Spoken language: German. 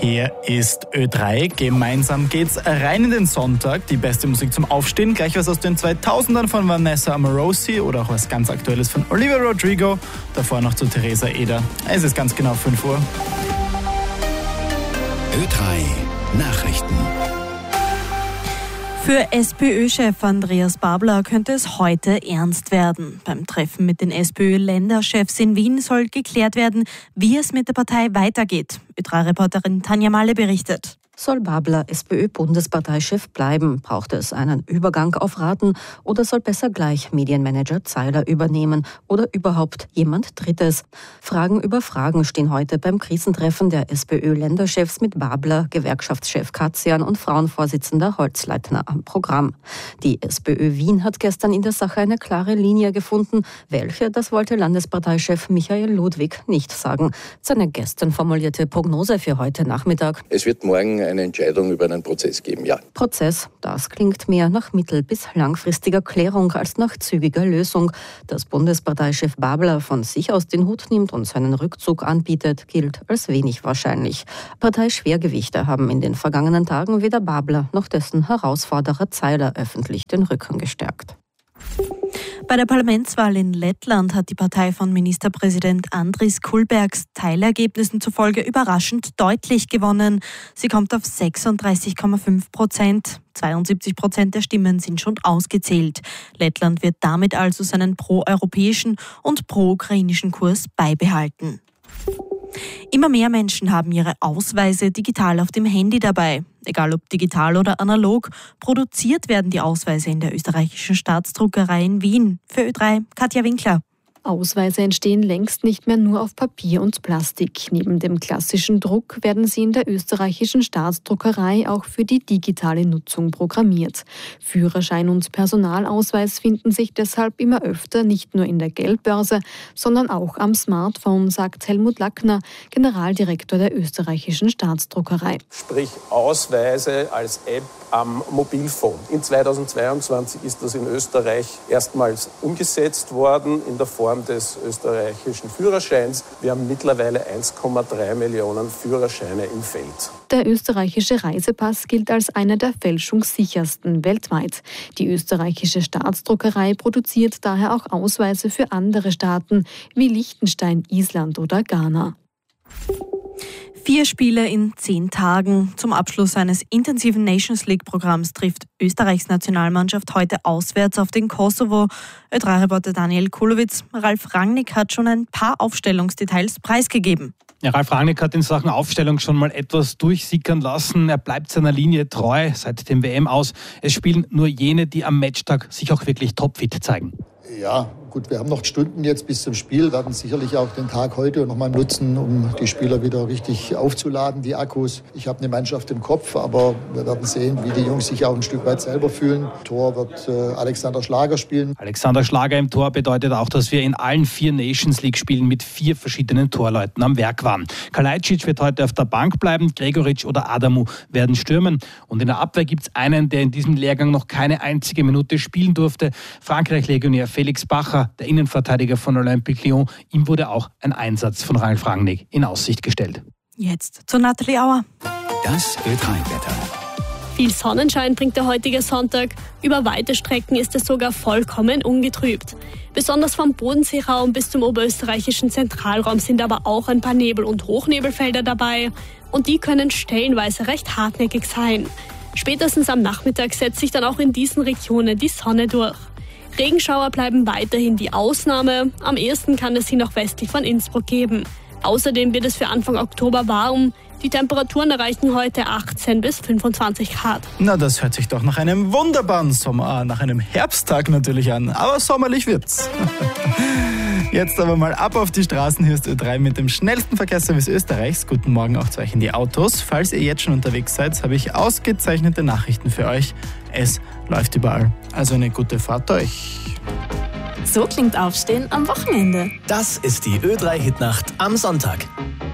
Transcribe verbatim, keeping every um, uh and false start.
Hier ist Ö drei. Gemeinsam geht's rein in den Sonntag. Die beste Musik zum Aufstehen. Gleich was aus den zweitausendern von Vanessa Amorosi oder auch was ganz Aktuelles von Olivia Rodrigo. Davor noch zu Theresa Eder. Es ist ganz genau fünf Uhr. Ö drei Nachrichten. Für SPÖ-Chef Andreas Babler könnte es heute ernst werden. Beim Treffen mit den SPÖ-Länderchefs in Wien soll geklärt werden, wie es mit der Partei weitergeht. Ö drei Reporterin Tanja Malle berichtet. Soll Babler SPÖ-Bundesparteichef bleiben? Braucht es einen Übergang auf Raten oder soll besser gleich Medienmanager Zeiler übernehmen oder überhaupt jemand Drittes? Fragen über Fragen stehen heute beim Krisentreffen der SPÖ-Länderchefs mit Babler, Gewerkschaftschef Katzian und Frauenvorsitzender Holzleitner am Programm. Die SPÖ Wien hat gestern in der Sache eine klare Linie gefunden. Welche, das wollte Landesparteichef Michael Ludwig nicht sagen. Seine gestern formulierte Prognose für heute Nachmittag. Es wird morgen eine Entscheidung über einen Prozess geben, ja. Prozess, das klingt mehr nach mittel- bis langfristiger Klärung als nach zügiger Lösung. Dass Bundesparteichef Babler von sich aus den Hut nimmt und seinen Rückzug anbietet, gilt als wenig wahrscheinlich. Parteischwergewichte haben in den vergangenen Tagen weder Babler noch dessen Herausforderer Zeiler öffentlich den Rücken gestärkt. Bei der Parlamentswahl in Lettland hat die Partei von Ministerpräsident Andris Kulbergs Teilergebnissen zufolge überraschend deutlich gewonnen. Sie kommt auf sechsunddreißig Komma fünf Prozent. zweiundsiebzig Prozent der Stimmen sind schon ausgezählt. Lettland wird damit also seinen pro-europäischen und pro-ukrainischen Kurs beibehalten. Immer mehr Menschen haben ihre Ausweise digital auf dem Handy dabei. Egal ob digital oder analog, produziert werden die Ausweise in der österreichischen Staatsdruckerei in Wien. Für Ö drei, Katja Winkler. Ausweise entstehen längst nicht mehr nur auf Papier und Plastik. Neben dem klassischen Druck werden sie in der österreichischen Staatsdruckerei auch für die digitale Nutzung programmiert. Führerschein und Personalausweis finden sich deshalb immer öfter nicht nur in der Geldbörse, sondern auch am Smartphone, sagt Helmut Lackner, Generaldirektor der österreichischen Staatsdruckerei. Sprich Ausweise als App am Mobilphone. In zweitausendzweiundzwanzig ist das in Österreich erstmals umgesetzt worden in der Form des österreichischen Führerscheins. Wir haben mittlerweile eins Komma drei Millionen Führerscheine im Feld. Der österreichische Reisepass gilt als einer der fälschungssichersten weltweit. Die österreichische Staatsdruckerei produziert daher auch Ausweise für andere Staaten wie Liechtenstein, Island oder Ghana. Vier Spiele in zehn Tagen. Zum Abschluss eines intensiven Nations League-Programms trifft Österreichs Nationalmannschaft heute auswärts auf den Kosovo. Ö drei Reporter Daniel Kulowitz. Ralf Rangnick hat schon ein paar Aufstellungsdetails preisgegeben. Ja, Ralf Rangnick hat in Sachen Aufstellung schon mal etwas durchsickern lassen. Er bleibt seiner Linie treu seit dem W M aus. Es spielen nur jene, die am Matchtag sich auch wirklich topfit zeigen. Ja, gut, wir haben noch Stunden jetzt bis zum Spiel, werden sicherlich auch den Tag heute noch mal nutzen, um die Spieler wieder richtig aufzuladen, die Akkus. Ich habe eine Mannschaft im Kopf, aber wir werden sehen, wie die Jungs sich auch ein Stück weit selber fühlen. Tor wird äh, Alexander Schlager spielen. Alexander Schlager im Tor bedeutet auch, dass wir in allen vier Nations League-Spielen mit vier verschiedenen Torleuten am Werk waren. Kalajdzic wird heute auf der Bank bleiben, Gregoritsch oder Adamu werden stürmen. Und in der Abwehr gibt es einen, der in diesem Lehrgang noch keine einzige Minute spielen durfte. Frankreich-Legionär Felix Bacher, der Innenverteidiger von Olympique Lyon. Ihm wurde auch ein Einsatz von Ralf Rangnick in Aussicht gestellt. Jetzt zu Nathalie Auer. Das Ö drei Wetter. Viel Sonnenschein bringt der heutige Sonntag. Über weite Strecken ist es sogar vollkommen ungetrübt. Besonders vom Bodenseeraum bis zum oberösterreichischen Zentralraum sind aber auch ein paar Nebel- und Hochnebelfelder dabei. Und die können stellenweise recht hartnäckig sein. Spätestens am Nachmittag setzt sich dann auch in diesen Regionen die Sonne durch. Regenschauer bleiben weiterhin die Ausnahme. Am ehesten kann es sie noch westlich von Innsbruck geben. Außerdem wird es für Anfang Oktober warm. Die Temperaturen erreichen heute achtzehn bis fünfundzwanzig Grad. Na, das hört sich doch nach einem wunderbaren Sommer, nach einem Herbsttag natürlich an. Aber sommerlich wird's. Jetzt aber mal ab auf die Straßen. Hier ist Ö drei mit dem schnellsten Verkehrsservice Österreichs. Guten Morgen auch zu euch in die Autos. Falls ihr jetzt schon unterwegs seid, habe ich ausgezeichnete Nachrichten für euch. Es läuft überall. Also eine gute Fahrt euch. So klingt Aufstehen am Wochenende. Das ist die Ö drei Hitnacht am Sonntag.